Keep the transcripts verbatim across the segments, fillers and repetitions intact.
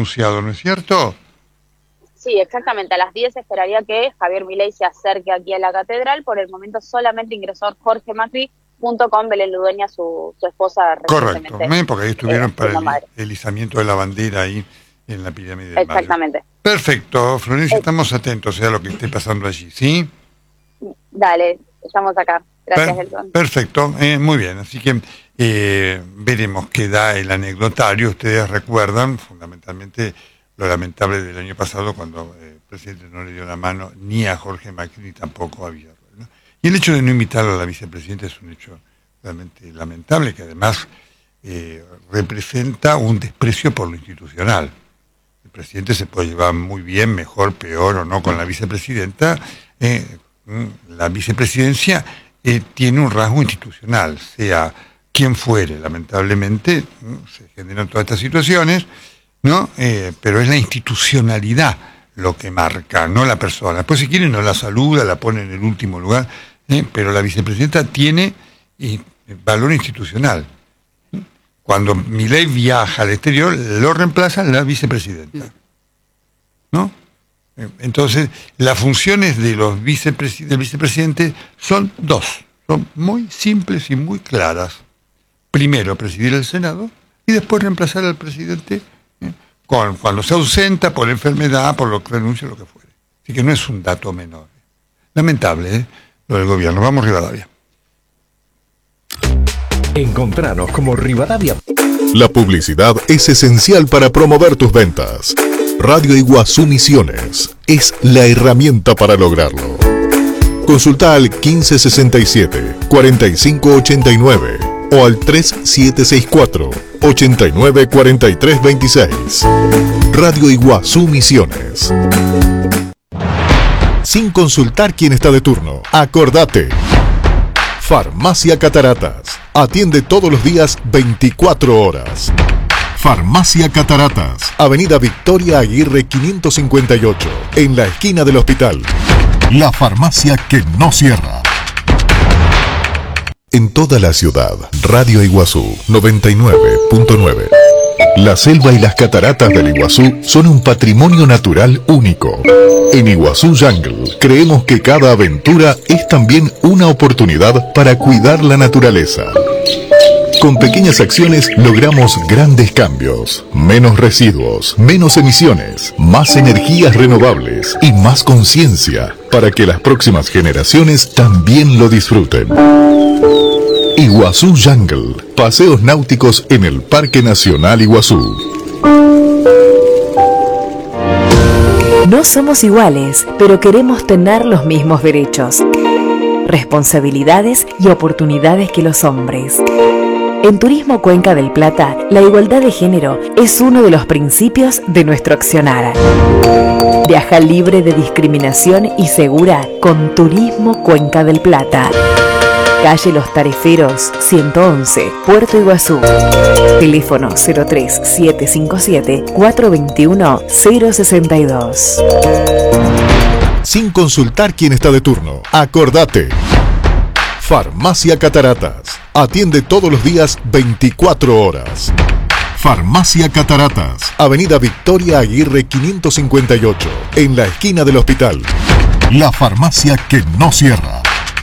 anunciado, ¿no es cierto? Sí, exactamente. A las diez esperaría que Javier Milei se acerque aquí a la catedral. Por el momento solamente ingresó Jorge Macri junto con Belén Ludueña, su, su esposa. Correcto, porque ahí estuvieron eh, para el, el izamiento de la bandera ahí en la pirámide del Exactamente. Mayo. Perfecto, Florencia, eh, estamos atentos a lo que esté pasando allí, ¿sí? Dale, estamos acá. Gracias, per- Elton. Perfecto, eh, muy bien. Así que eh, veremos qué da el anecdotario. Ustedes recuerdan, fundamentalmente, lo lamentable del año pasado cuando eh, el presidente no le dio la mano ni a Jorge Macri ni tampoco a Villarroel, ¿no? Y el hecho de no invitarlo a la vicepresidenta es un hecho realmente lamentable, que además eh, representa un desprecio por lo institucional. El presidente se puede llevar muy bien, mejor, peor o no con la vicepresidenta. Eh, la vicepresidencia eh, tiene un rasgo institucional, sea quien fuere, lamentablemente se generan todas estas situaciones, ¿no? Eh, pero es la institucionalidad lo que marca, no la persona. Después, si quiere, no la saluda, la pone en el último lugar, ¿eh? Pero la vicepresidenta tiene eh, valor institucional. Cuando Milei viaja al exterior, lo reemplaza la vicepresidenta, ¿no? Entonces, las funciones de los vicepresi- del vicepresidente son dos, son muy simples y muy claras. Primero, presidir el Senado y después reemplazar al presidente Con, cuando se ausenta por enfermedad, por lo que renuncia, lo que fuere. Así que no es un dato menor. Lamentable, ¿eh? Lo del gobierno. Vamos, Rivadavia. Encontranos como Rivadavia. La publicidad es esencial para promover tus ventas. Radio Iguazú Misiones es la herramienta para lograrlo. Consulta al quince sesenta y siete, cuarenta y cinco ochenta y nueve o al tres siete seis cuatro, ochenta y nueve cuarenta y tres veintiséis. Radio Iguazú Misiones. Sin consultar quién está de turno, acordate. Farmacia Cataratas. Atiende todos los días veinticuatro horas. Farmacia Cataratas. Avenida Victoria Aguirre quinientos cincuenta y ocho, en la esquina del hospital. La farmacia que no cierra. En toda la ciudad, Radio Iguazú noventa y nueve punto nueve. La selva y las cataratas del Iguazú son un patrimonio natural único. En Iguazú Jungle creemos que cada aventura es también una oportunidad para cuidar la naturaleza. Con pequeñas acciones logramos grandes cambios, menos residuos, menos emisiones, más energías renovables y más conciencia para que las próximas generaciones también lo disfruten. Iguazú Jungle, paseos náuticos en el Parque Nacional Iguazú. No somos iguales, pero queremos tener los mismos derechos, responsabilidades y oportunidades que los hombres. En Turismo Cuenca del Plata, la igualdad de género es uno de los principios de nuestro accionar. Viaja libre de discriminación y segura con Turismo Cuenca del Plata. Calle Los Tareferos, ciento once, Puerto Iguazú. Teléfono cero tres siete cinco siete, cuatro dos uno, cero seis dos. Sin consultar quién está de turno, acordate. Farmacia Cataratas. Atiende todos los días veinticuatro horas. Farmacia Cataratas. Avenida Victoria Aguirre quinientos cincuenta y ocho, en la esquina del hospital. La farmacia que no cierra.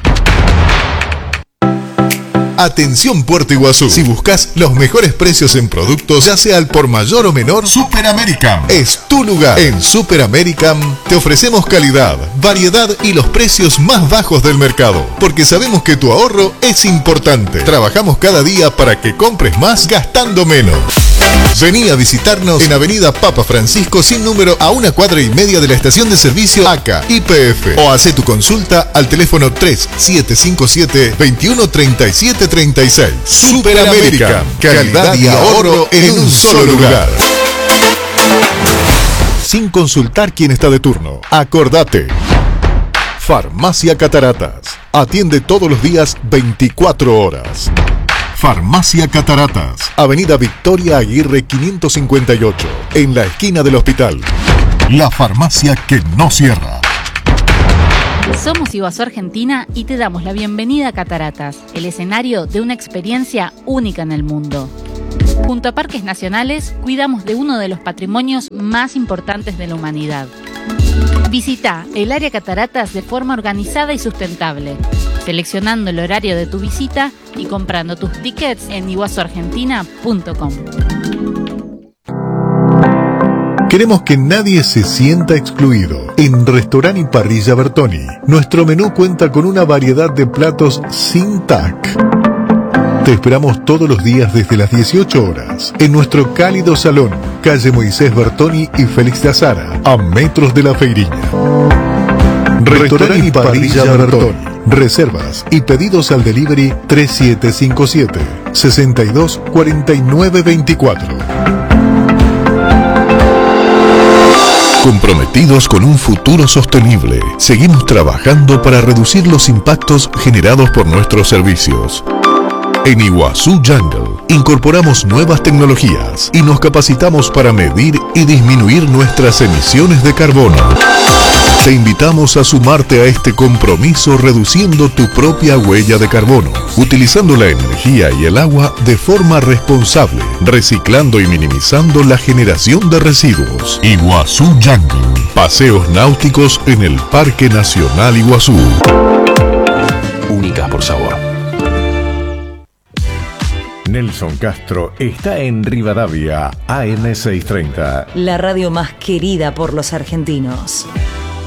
Atención Puerto Iguazú. Si buscas los mejores precios en productos, ya sea al por mayor o menor, Super American es tu lugar. En Super American te ofrecemos calidad, variedad y los precios más bajos del mercado, porque sabemos que tu ahorro es importante. Trabajamos cada día para que compres más gastando menos. Vení a visitarnos en Avenida Papa Francisco sin número, a una cuadra y media de la estación de servicio A C A Y P F, o hace tu consulta al teléfono tres siete cinco siete, veintiuno treinta y siete treinta y seis. Super American, calidad y ahorro en un solo lugar. Sin consultar quién está de turno, acordate. Farmacia Cataratas. Atiende todos los días veinticuatro horas. Farmacia Cataratas. Avenida Victoria Aguirre quinientos cincuenta y ocho, en la esquina del hospital. La farmacia que no cierra. Somos Iguazú Argentina y te damos la bienvenida a Cataratas, el escenario de una experiencia única en el mundo. Junto a Parques Nacionales, cuidamos de uno de los patrimonios más importantes de la humanidad. Visita el área Cataratas de forma organizada y sustentable, seleccionando el horario de tu visita y comprando tus tickets en iguazu argentina punto com. Queremos que nadie se sienta excluido. En Restaurante y Parrilla Bertoni, nuestro menú cuenta con una variedad de platos sin T A C. Te esperamos todos los días desde las dieciocho horas en nuestro cálido salón, calle Moisés Bertoni y Félix de Azara, a metros de la Feiriña. Restaurante y Parrilla Bertoni. Reservas y pedidos al delivery tres siete cinco siete, seis dos cuatro nueve dos cuatro. Comprometidos con un futuro sostenible, seguimos trabajando para reducir los impactos generados por nuestros servicios. En Iguazú Jungle incorporamos nuevas tecnologías y nos capacitamos para medir y disminuir nuestras emisiones de carbono. Te invitamos a sumarte a este compromiso reduciendo tu propia huella de carbono, utilizando la energía y el agua de forma responsable, reciclando y minimizando la generación de residuos. Iguazú Jungle, paseos náuticos en el Parque Nacional Iguazú. Únicas por sabor. Nelson Castro está en Rivadavia, A M seiscientos treinta. La radio más querida por los argentinos.